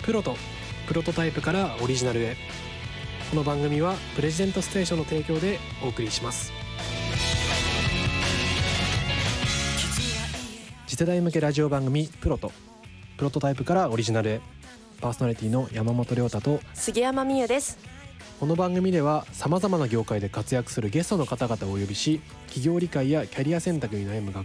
プロとプロトタイプからオリジナルへ。この番組はプレジデントステーションの提供でお送りします。次世代向けラジオ番組プロとプロトタイプからオリジナルへ。パーソナリティの山本亮太と杉山美優です。 この番組ではさまざまな業界で活躍するゲストの方々をお呼びし、企業理解やキャリア選択に悩む学